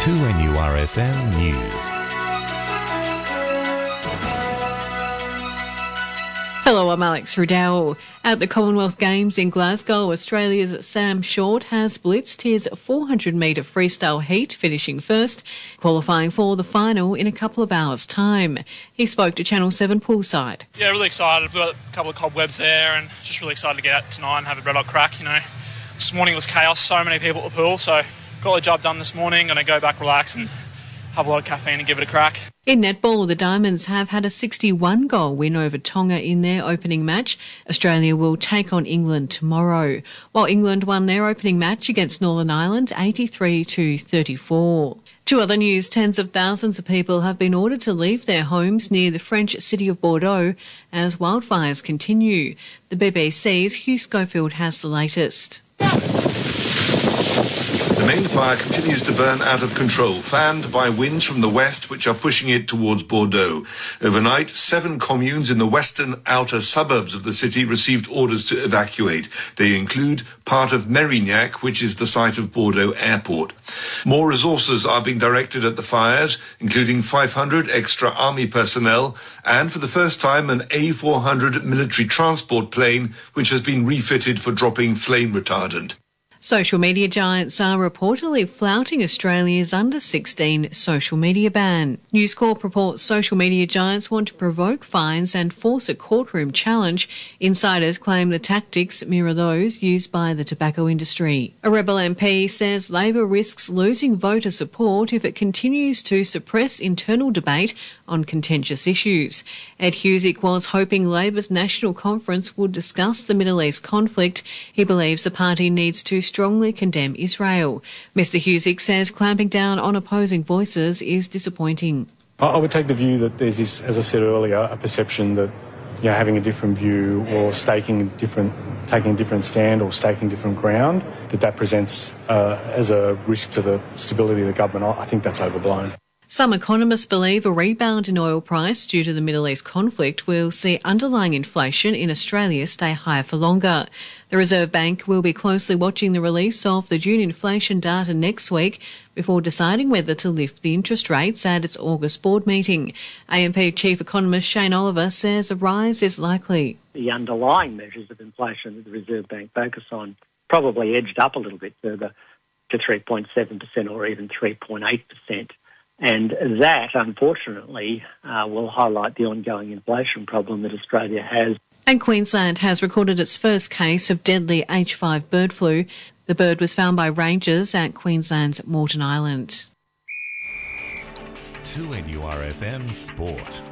2NURFM News. Hello, I'm Alex Riddell. At the Commonwealth Games in Glasgow, Australia's Sam Short has blitzed his 400-metre freestyle heat, finishing first, qualifying for the final in a couple of hours' time. He spoke to Channel 7 poolside. Yeah, really excited. We've got a couple of cobwebs there and just really excited to get out tonight and have a red hot crack. You know, this morning was chaos, so many people at the pool, so got the job done this morning. Going to go back, relax and have a lot of caffeine and give it a crack. In netball, the Diamonds have had a 61-goal win over Tonga in their opening match. Australia will take on England tomorrow, while England won their opening match against Northern Ireland 83-34. To other news, tens of thousands of people have been ordered to leave their homes near the French city of Bordeaux as wildfires continue. The BBC's Hugh Schofield has the latest. The main fire continues to burn out of control, fanned by winds from the west which are pushing it towards Bordeaux. Overnight, 7 communes in the western outer suburbs of the city received orders to evacuate. They include part of Mérignac, which is the site of Bordeaux Airport. More resources are being directed at the fires, including 500 extra army personnel and, for the first time, an A400 military transport plane, which has been refitted for dropping flame retardant. Social media giants are reportedly flouting Australia's under-16 social media ban. News Corp reports social media giants want to provoke fines and force a courtroom challenge. Insiders claim the tactics mirror those used by the tobacco industry. A Rebel MP says Labor risks losing voter support if it continues to suppress internal debate on contentious issues. Ed Husic was hoping Labor's National Conference would discuss the Middle East conflict. He believes the party needs to strongly condemn Israel. Mr Husic says clamping down on opposing voices is disappointing. I would take the view that there's this, as I said earlier, a perception that having a different view or taking a different stand or staking different ground, that presents as a risk to the stability of the government. I think that's overblown. Some economists believe a rebound in oil price due to the Middle East conflict will see underlying inflation in Australia stay higher for longer. The Reserve Bank will be closely watching the release of the June inflation data next week before deciding whether to lift the interest rates at its August board meeting. AMP Chief Economist Shane Oliver says a rise is likely. The underlying measures of inflation that the Reserve Bank focus on probably edged up a little bit further to 3.7% or even 3.8%. And that, unfortunately, will highlight the ongoing inflation problem that Australia has. And Queensland has recorded its first case of deadly H5 bird flu. The bird was found by rangers at Queensland's Moreton Island. 2NURFM Sport.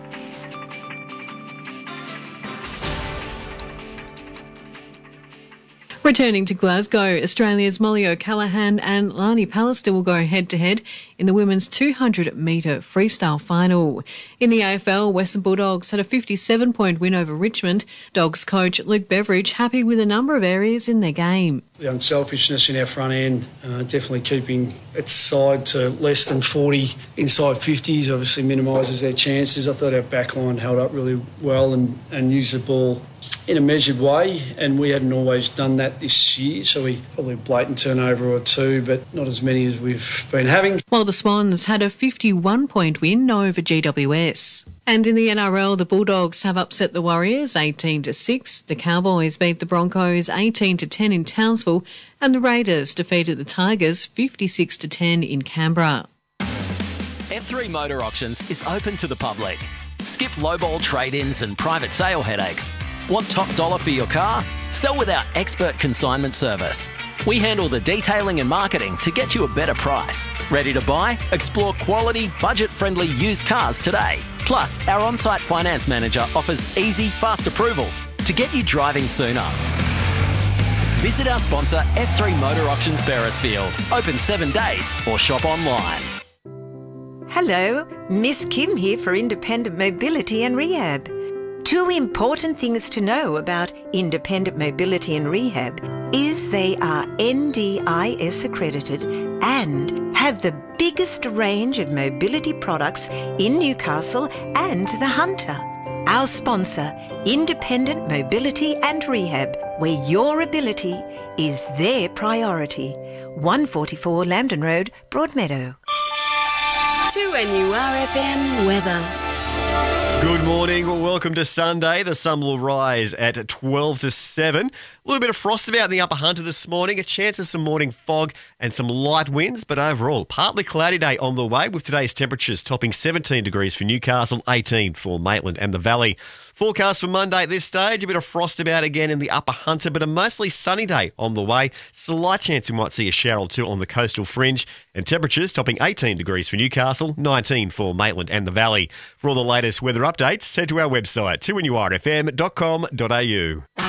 Returning to Glasgow, Australia's Molly O'Callaghan and Lani Pallister will go head-to-head in the women's 200-metre freestyle final. In the AFL, Western Bulldogs had a 57-point win over Richmond. Dogs coach Luke Beveridge happy with a number of areas in their game. The unselfishness in our front end, definitely keeping its side to less than 40 inside 50s, obviously minimises their chances. I thought our backline held up really well and used the ball in a measured way, and we hadn't always done that this year, so we probably a blatant turnover or two, but not as many as we've been having. While the Swans had a 51-point win over GWS. And in the NRL, the Bulldogs have upset the Warriors 18-6. The Cowboys beat the Broncos 18-10 in Townsville, and the Raiders defeated the Tigers 56-10 in Canberra. F3 Motor Auctions is open to the public. Skip lowball trade-ins and private sale headaches. Want top dollar for your car? Sell with our expert consignment service. We handle the detailing and marketing to get you a better price. Ready to buy? Explore quality, budget-friendly used cars today. Plus, our on-site finance manager offers easy, fast approvals to get you driving sooner. Visit our sponsor, F3 Motor Auctions Beresfield. Open 7 days or shop online. Hello, Miss Kim here for Independent Mobility and Rehab. 2 important things to know about Independent Mobility and Rehab is they are NDIS accredited and have the biggest range of mobility products in Newcastle and the Hunter. Our sponsor, Independent Mobility and Rehab, where your ability is their priority. 144 Lambton Road, Broadmeadow. 2NURFM weather. Good morning. Well, welcome to Sunday. The sun will rise at 12 to 7. A little bit of frost about in the upper Hunter this morning. A chance of some morning fog and some light winds, but overall, partly cloudy day on the way with today's temperatures topping 17 degrees for Newcastle, 18 for Maitland and the Valley. Forecast for Monday at this stage, a bit of frost about again in the upper Hunter, but a mostly sunny day on the way. Slight chance we might see a shower or two on the coastal fringe, and temperatures topping 18 degrees for Newcastle, 19 for Maitland and the Valley. For all the latest weather updates, head to our website, 2NURFM.com.au.